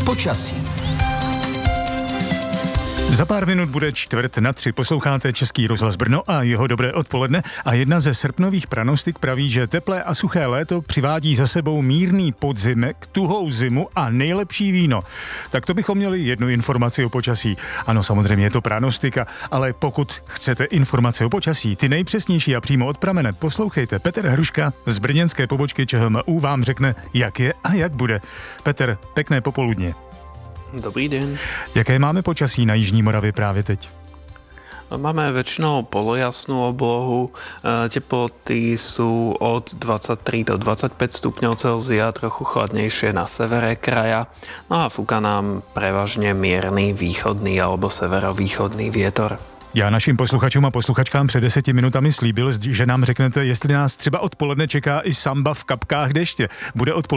počasí. Za pár minut bude 2:45. Posloucháte Český rozhlas Brno a jeho dobré odpoledne a jedna ze srpnových pranostik praví, že teplé a suché léto přivádí za sebou mírný podzimek, tuhou zimu a nejlepší víno. Tak to bychom měli jednu informaci o počasí. Ano, samozřejmě je to pranostika, ale pokud chcete informace o počasí, ty nejpřesnější a přímo od pramene, poslouchejte. Petr Hruška z brněnské pobočky ČHMÚ vám řekne, jak je a jak bude. Petr, pěkné popołudnie. Dobrý den. Jaké máme počasí na Jižní Moravě právě teď? Máme väčšinou polojasnú oblohu, teploty sú od 23 do 25 stupňov Celzia, trochu chladnejšie na severe kraja, no a fúka nám prevažne mierny východný alebo severovýchodný vietor. Já našim posluchačům a posluchačkám před 10 minutami slíbil, že nám řeknete, jestli nás třeba odpoledne čeká i samba v kapkách deště. Bude odpoledne